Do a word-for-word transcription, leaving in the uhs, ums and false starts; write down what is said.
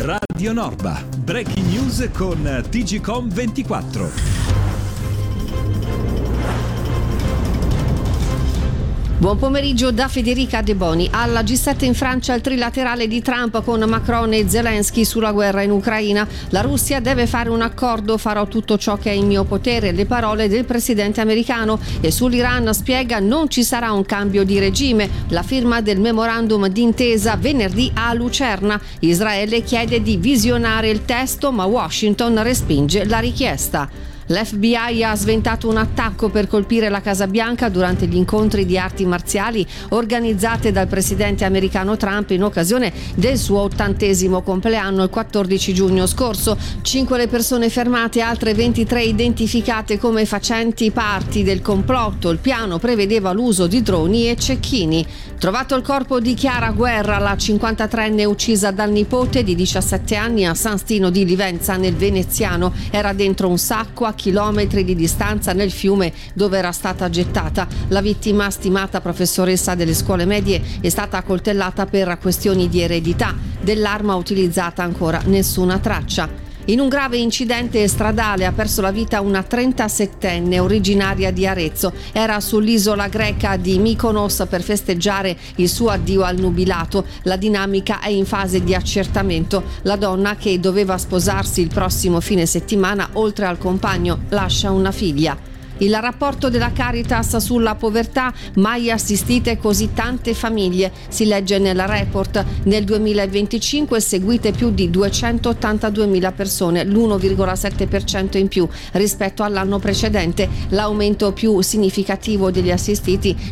Radio Norba. Breaking news con T G Com ventiquattro. Buon pomeriggio da Federica De Boni. Alla G sette in Francia il trilaterale di Trump con Macron e Zelensky sulla guerra in Ucraina. La Russia deve fare un accordo, farò tutto ciò che è in mio potere, le parole del presidente americano. E sull'Iran spiega non ci sarà un cambio di regime. La firma del memorandum d'intesa venerdì a Lucerna. Israele chiede di visionare il testo, ma Washington respinge la richiesta. L'F B I ha sventato un attacco per colpire la Casa Bianca durante gli incontri di arti marziali organizzate dal presidente americano Trump in occasione del suo ottantesimo compleanno il quattordici giugno scorso. Cinque le persone fermate, altre ventitré identificate come facenti parti del complotto. Il piano prevedeva l'uso di droni e cecchini. Trovato il corpo di Chiara Guerra, la cinquantatreenne uccisa dal nipote di diciassette anni a San Stino di Livenza nel Veneziano. Era dentro un sacco a chilometri di distanza nel fiume dove era stata gettata. La vittima, stimata professoressa delle scuole medie, è stata accoltellata per questioni di eredità. Dell'arma utilizzata ancora nessuna traccia. In un grave incidente stradale ha perso la vita una trentasettenne originaria di Arezzo. Era sull'isola greca di Mykonos per festeggiare il suo addio al nubilato. La dinamica è in fase di accertamento. La donna, che doveva sposarsi il prossimo fine settimana, oltre al compagno, lascia una figlia. Il rapporto della Caritas sulla povertà, mai assistite così tante famiglie, si legge nel report. Nel duemilaventicinque seguite più di duecentottantaduemila persone, l'uno virgola sette per cento in più rispetto all'anno precedente. L'aumento più significativo degli assistiti